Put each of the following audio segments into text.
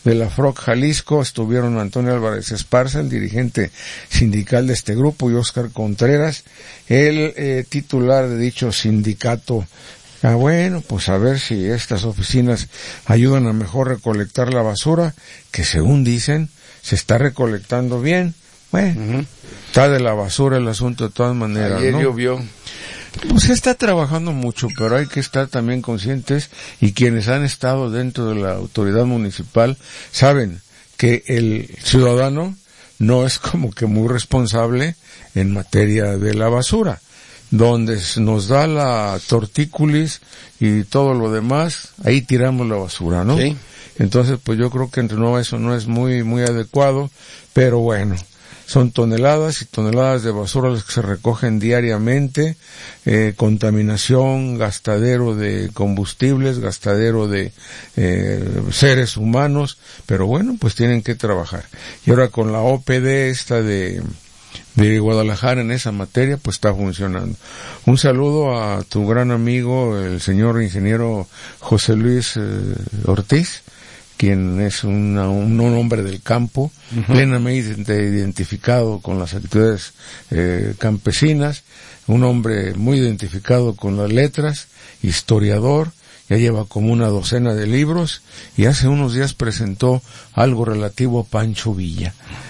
de la FROC Jalisco. Estuvieron Antonio Álvarez Esparza, el dirigente sindical de este grupo, y Óscar Contreras, el titular de dicho sindicato. Bueno, pues a ver si estas oficinas ayudan a mejor recolectar la basura, que según dicen, se está recolectando bien. Bueno, está de la basura el asunto de todas maneras, ayer ¿no? Llovió. Pues se está trabajando mucho, pero hay que estar también conscientes, y quienes han estado dentro de la autoridad municipal saben que el ciudadano no es como que muy responsable en materia de la basura. Donde nos da la tortícolis y todo lo demás, ahí tiramos la basura, ¿no? Sí. Entonces, pues yo creo que eso no es muy adecuado, pero bueno, son toneladas y toneladas de basura las que se recogen diariamente, contaminación, gastadero de combustibles, gastadero de seres humanos, pero bueno, pues tienen que trabajar. Y ahora con la OPD esta de Guadalajara en esa materia, pues está funcionando. Un saludo a tu gran amigo, el señor ingeniero José Luis Ortiz, quien es un hombre del campo, plenamente identificado con las actividades campesinas, un hombre muy identificado con las letras, historiador, ya lleva como una docena de libros, y hace unos días presentó algo relativo a Pancho Villa.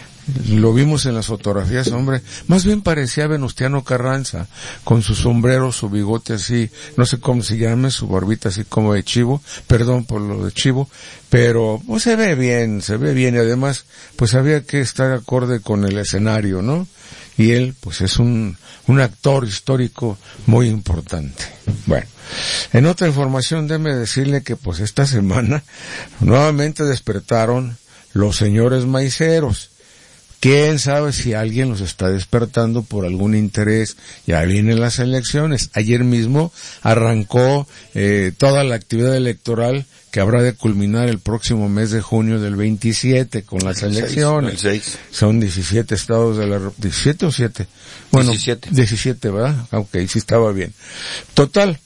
Lo vimos en las fotografías, hombre, más bien parecía Venustiano Carranza, con su sombrero, su bigote así, no sé cómo se llame, su barbita así como de chivo, perdón por lo de chivo, pero pues se ve bien, y además, pues había que estar acorde con el escenario, ¿no? Y él, pues es un actor histórico muy importante. Bueno, en otra información, déjeme decirle que pues esta semana nuevamente despertaron los señores maiceros. ¿Quién sabe si alguien los está despertando por algún interés? Ya vienen las elecciones. Ayer mismo arrancó toda la actividad electoral que habrá de culminar el próximo mes de junio del 27 con las elecciones. El 6. Son 17 estados de la... ¿17 o 7? Bueno, 17, ¿verdad? Ok, sí estaba bien. Total.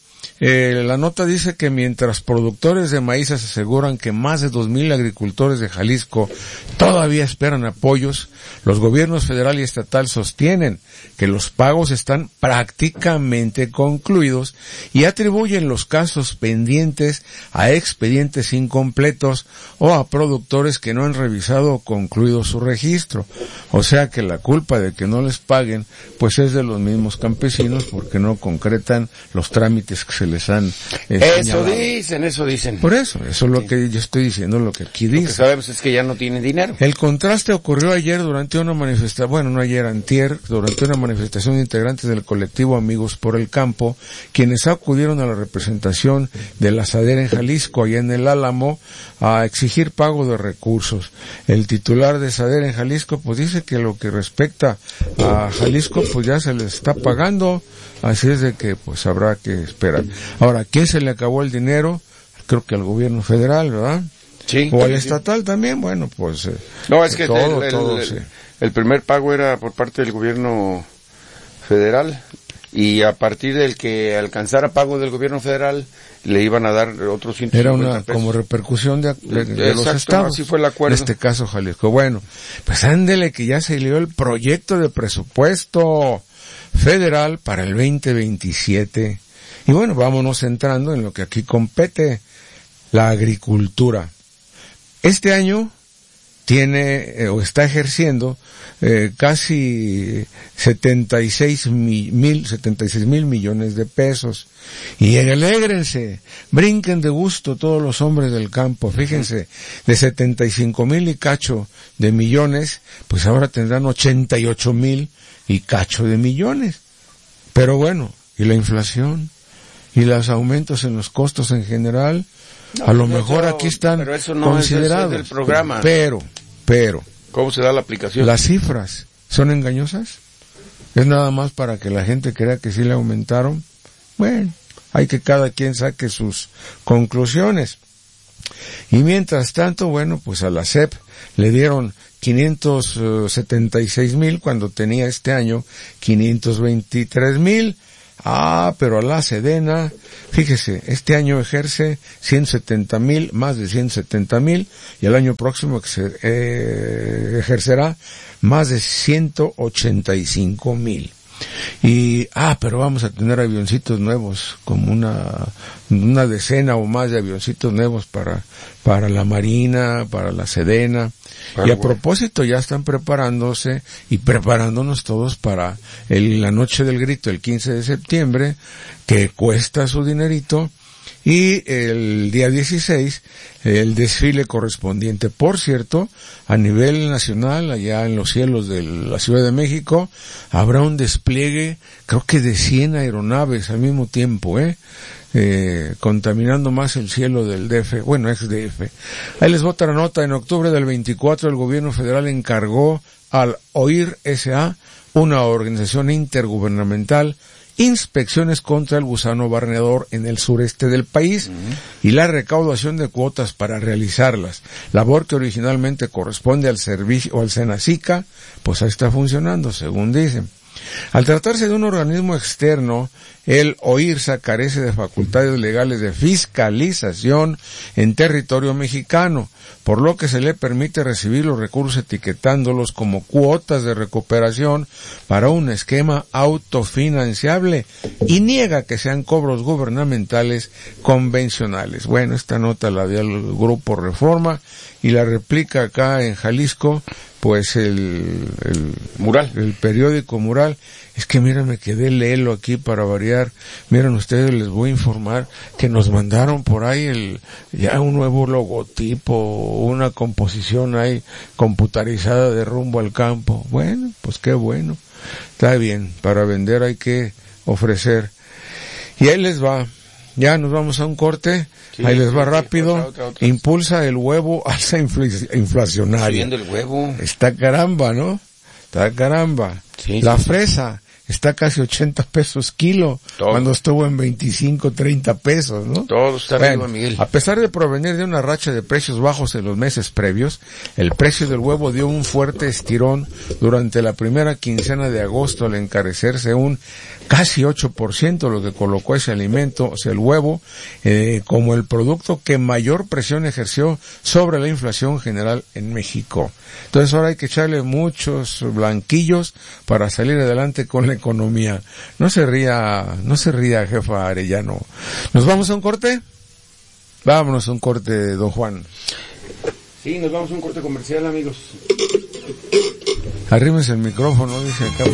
La nota dice que mientras productores de maíz aseguran que más de 2,000 agricultores de Jalisco todavía esperan apoyos, los gobiernos federal y estatal sostienen que los pagos están prácticamente concluidos y atribuyen los casos pendientes a expedientes incompletos o a productores que no han revisado o concluido su registro. O sea que la culpa de que no les paguen pues es de los mismos campesinos porque no concretan los trámites que se les han Eso dicen. Por eso es lo que yo estoy diciendo, lo que aquí dice. Lo que sabemos es que ya no tienen dinero. El contraste ocurrió ayer durante una manifestación, bueno, no ayer, antier, durante una manifestación de integrantes del colectivo Amigos por el Campo, quienes acudieron a la representación de la SADER en Jalisco, allá en el Álamo, a exigir pago de recursos. El titular de SADER en Jalisco, pues dice que lo que respecta a Jalisco, pues ya se les está pagando, así es de que pues habrá que esperar. Ahora, ¿a quién se le acabó el dinero? Creo que al gobierno federal, ¿verdad? Sí. O al estatal también, bueno, pues... no, es que sí. El primer pago era por parte del gobierno federal, y a partir del que alcanzara pago del gobierno federal, le iban a dar otros 150 Era una pesos. como repercusión de los Exacto, estados. así fue el acuerdo. En este caso, Jalisco. Bueno, pues ándele que ya se dio el proyecto de presupuesto federal para el 2027. Y bueno, vámonos entrando en lo que aquí compete, la agricultura. Este año tiene o está ejerciendo casi 76 mil millones de pesos. Y alégrense, brinquen de gusto todos los hombres del campo. Fíjense, de 75,000 y cacho de millones, pues ahora tendrán 88,000 y cacho de millones. Pero bueno, ¿y la inflación? ¿Y los aumentos en los costos en general? No, a lo mejor aquí están pero eso no considerados. Es del programa. Pero, ¿cómo se da la aplicación? ¿las cifras son engañosas? ¿Es nada más para que la gente crea que sí le aumentaron? Bueno, hay que cada quien saque sus conclusiones. Y mientras tanto, bueno, pues a la SEP le dieron 576,000 cuando tenía este año 523,000. Pero a la Sedena, fíjese, este año ejerce 170,000, más de 170,000, y el año próximo ejercerá más de 185,000. Pero vamos a tener avioncitos nuevos, como una decena o más de avioncitos nuevos para la Marina, para la Sedena. Y a propósito, ya están preparándose y preparándonos todos para la Noche del Grito, el 15 de septiembre, que cuesta su dinerito, y el día 16, el desfile correspondiente. Por cierto, a nivel nacional, allá en los cielos de la Ciudad de México, habrá un despliegue, creo que de 100 aeronaves al mismo tiempo, contaminando más el cielo del DF, ex DF. Ahí les va otra nota. En octubre del 24, el gobierno federal encargó al OIR S.A., una organización intergubernamental, inspecciones contra el gusano barrenador en el sureste del país y la recaudación de cuotas para realizarlas, labor que originalmente corresponde al servicio o al Senacica, pues ahí está funcionando, según dicen. Al tratarse de un organismo externo, el OIRSA carece de facultades legales de fiscalización en territorio mexicano, por lo que se le permite recibir los recursos etiquetándolos como cuotas de recuperación para un esquema autofinanciable y niega que sean cobros gubernamentales convencionales. Bueno, esta nota la dio el Grupo Reforma y la replica acá en Jalisco, pues el Mural, el periódico Mural. Es que mira, me quedé lelo aquí para variar. Miren ustedes, les voy a informar que nos mandaron por ahí ya un nuevo logotipo, una composición ahí computarizada de Rumbo al Campo. Bueno, pues qué bueno. Está bien, para vender hay que ofrecer. Y ahí les va. Ya nos vamos a un corte. Sí, ahí les va rápido. Otra. Impulsa el huevo alza inflacionaria. Subiendo el huevo. Está caramba, ¿no? Está caramba. Sí, la fresa está casi 80 pesos kilo, cuando estuvo en 25, 30 pesos, ¿no? Todo está arriba, Miguel. A pesar de provenir de una racha de precios bajos en los meses previos, el precio del huevo dio un fuerte estirón durante la primera quincena de agosto al encarecerse un casi 8%, lo que colocó ese alimento, o sea, el huevo, como el producto que mayor presión ejerció sobre la inflación general en México. Entonces ahora hay que echarle muchos blanquillos para salir adelante con la economía. No se ría, jefa Arellano. ¿Nos vamos a un corte? Vámonos a un corte, don Juan. Sí, nos vamos a un corte comercial, amigos. Arrímese el micrófono, dice acá.